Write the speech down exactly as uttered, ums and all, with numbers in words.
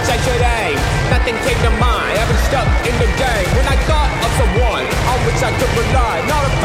say today. Nothing came to mind, I've been stuck in the game. When I thought of someone on which I could rely, not a